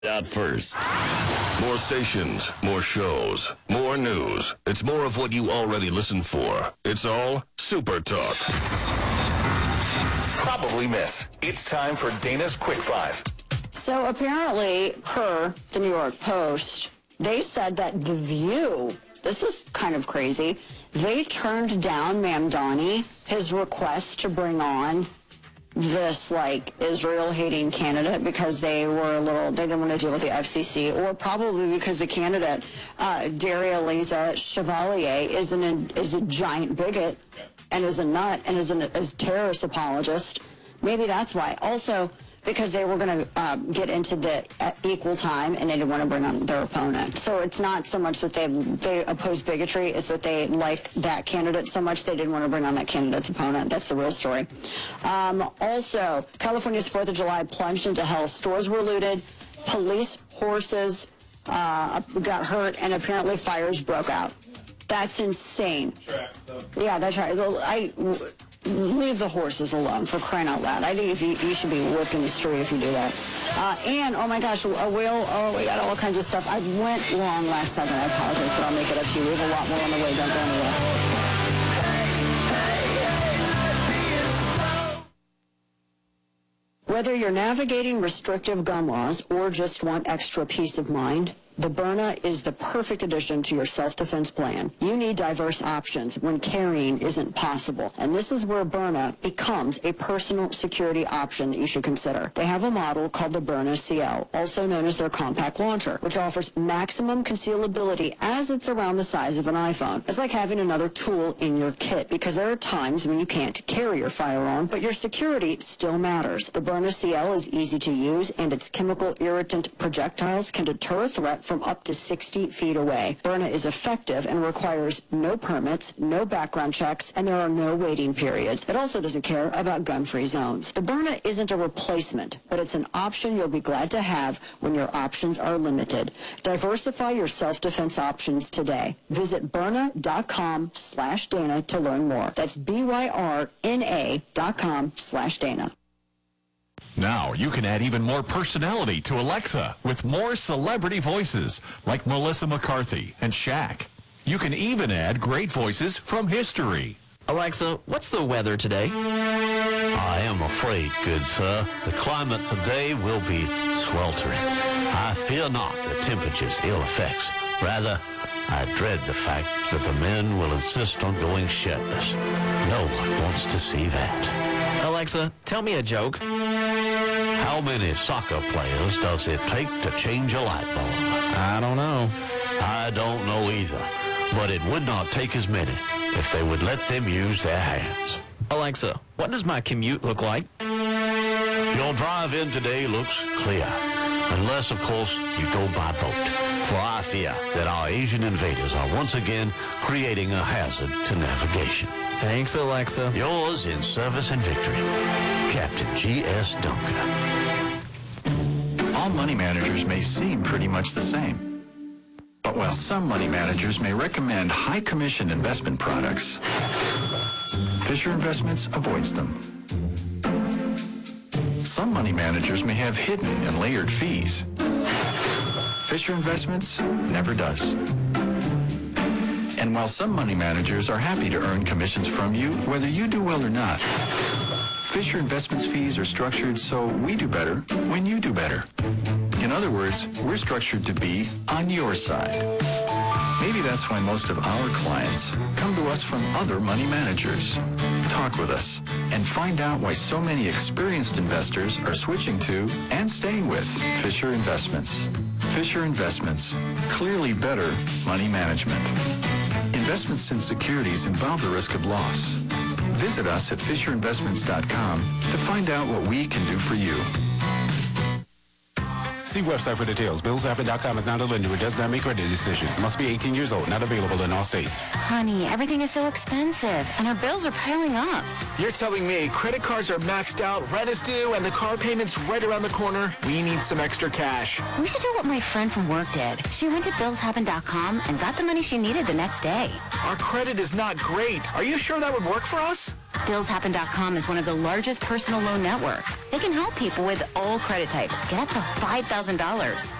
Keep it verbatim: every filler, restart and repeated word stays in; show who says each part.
Speaker 1: Out first. More stations, more shows, more news. It's more of what you already listen for. It's all Super Talk.
Speaker 2: Probably miss. It's time for Dana's Quick Five.
Speaker 3: So apparently, per the New York Post, they said that The View, this is kind of crazy, they turned down Mamdani, his request to bring on this, like, Israel-hating candidate because they were a little, they didn't want to deal with the F C C, or probably because the candidate, uh, Daria Liza Chevalier, is, an, is a giant bigot and is a nut and is a is terrorist apologist. Maybe that's why. Also, because they were going to uh, get into the uh, equal time and they didn't want to bring on their opponent. So it's not so much that they they oppose bigotry, it's that they like that candidate so much they didn't want to bring on that candidate's opponent. That's the real story. Um, also, California's fourth of July plunged into hell. Stores were looted, police horses uh, got hurt, and apparently fires broke out. That's insane. Yeah, that's right. I... Leave the horses alone, for crying out loud. I think if you, you should be whipped in the street if you do that. Uh, and, oh my gosh, a whale, oh, we got all kinds of stuff. I went long last second, I apologize, but I'll make it up to you. We have a lot more on the way, don't go anywhere. Whether you're navigating restrictive gun laws or just want extra peace of mind, the Byrna is the perfect addition to your self-defense plan. You need diverse options when carrying isn't possible. And this is where Byrna becomes a personal security option that you should consider. They have a model called the Byrna C L, also known as their compact launcher, which offers maximum concealability as it's around the size of an iPhone. It's like having another tool in your kit, because there are times when you can't carry your firearm, but your security still matters. The Byrna C L is easy to use, and its chemical irritant projectiles can deter a threat from up to sixty feet away. Byrna is effective and requires no permits, no background checks, and there are no waiting periods. It also doesn't care about gun-free zones. The Byrna isn't a replacement, but it's an option you'll be glad to have when your options are limited. Diversify your self-defense options today. Visit Byrna.com slash Dana to learn more. That's B-Y-R-N-A dot com slash Dana.
Speaker 4: Now you can add even more personality to Alexa with more celebrity voices like Melissa McCarthy and Shaq. You can even add great voices from history.
Speaker 5: Alexa, what's the weather today?
Speaker 6: I am afraid, good sir, the climate today will be sweltering. I fear not the temperature's ill effects. Rather, I dread the fact that the men will insist on going shirtless. No one wants to see that.
Speaker 5: Alexa, tell me a joke.
Speaker 6: How many soccer players does it take to change a light bulb?
Speaker 5: I don't know.
Speaker 6: I don't know either, but it would not take as many if they would let them use their hands.
Speaker 5: Alexa, what does my commute look like?
Speaker 6: Your drive in today looks clear, unless, of course, you go by boat. For I fear that our Asian invaders are once again creating a hazard to navigation.
Speaker 5: Thanks, Alexa.
Speaker 6: Yours in service and victory, Captain G S Duncan.
Speaker 7: All money managers may seem pretty much the same. But while some money managers may recommend high-commission investment products, Fisher Investments avoids them. Some money managers may have hidden and layered fees. Fisher Investments never does. And while some money managers are happy to earn commissions from you, whether you do well or not, Fisher Investments fees are structured so we do better when you do better. In other words, we're structured to be on your side. Maybe that's why most of our clients come to us from other money managers. Talk with us and find out why so many experienced investors are switching to and staying with Fisher Investments. Fisher Investments, clearly better money management. Investments in securities involve the risk of loss. Visit us at Fisher Investments dot com to find out what we can do for you.
Speaker 8: See website for details. Bills Rapid dot com is not a lender. It does not make credit decisions. Must be eighteen years old. Not available in all states.
Speaker 9: Honey, everything is so expensive, and our bills are piling up.
Speaker 10: You're telling me credit cards are maxed out, rent is due, and the car payment's right around the corner? We need some extra cash.
Speaker 9: We should do what my friend from work did. She went to Bills Happen dot com and got the money she needed the next day.
Speaker 10: Our credit is not great. Are you sure that would work for us?
Speaker 9: Bills Happen dot com is one of the largest personal loan networks. They can help people with all credit types get up to five thousand dollars.